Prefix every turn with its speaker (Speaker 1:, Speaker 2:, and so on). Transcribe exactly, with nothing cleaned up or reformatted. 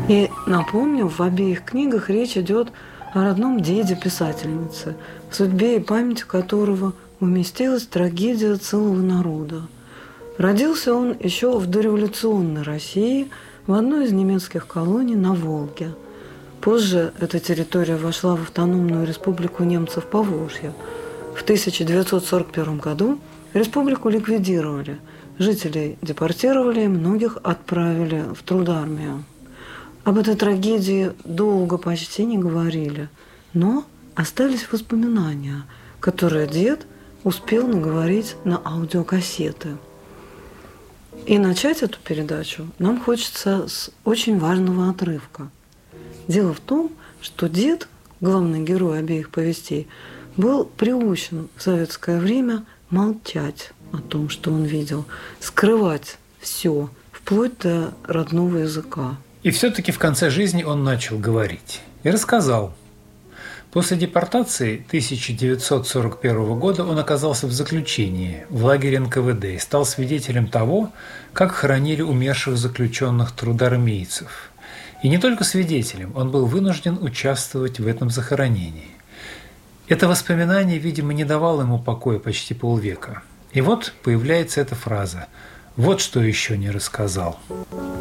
Speaker 1: И напомню, в обеих книгах речь идет о родном деде писательницы, в судьбе и памяти которого уместилась трагедия целого народа. Родился он еще в дореволюционной России в одной из немецких колоний на Волге. Позже эта территория вошла в автономную республику немцев Поволжья. В тысяча девятьсот сорок первом году республику ликвидировали, жителей депортировали, многих отправили в трудармию. Об этой трагедии долго почти не говорили, но остались воспоминания, которые дед успел наговорить на аудиокассеты. И начать эту передачу нам хочется с очень важного отрывка. Дело в том, что дед, главный герой обеих повестей, был приучен в советское время молчать о том, что он видел, скрывать все, вплоть до родного языка.
Speaker 2: И все-таки в конце жизни он начал говорить и рассказал. После депортации тысяча девятьсот сорок первого года он оказался в заключении в лагере эн ка вэ дэ и стал свидетелем того, как хоронили умерших заключенных трудармейцев. И не только свидетелем, он был вынужден участвовать в этом захоронении. Это воспоминание, видимо, не давало ему покоя почти полвека. И вот появляется эта фраза: «Вот что еще не рассказал».